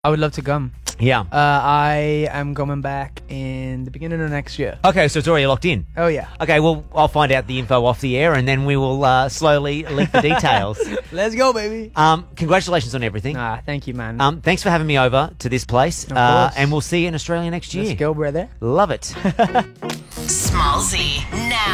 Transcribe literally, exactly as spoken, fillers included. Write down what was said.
I would love to come. Yeah. Uh, I am coming back in the beginning of next year. Okay, so it's already locked in. Oh, yeah. Okay, well, I'll find out the info off the air, and then we will uh, slowly leak the details. Let's go, baby. Um, congratulations on everything. Ah, thank you, man. Um, thanks for having me over to this place, Of uh, course. and we'll see you in Australia next year. Let's go, brother. Love it. Smallsy now.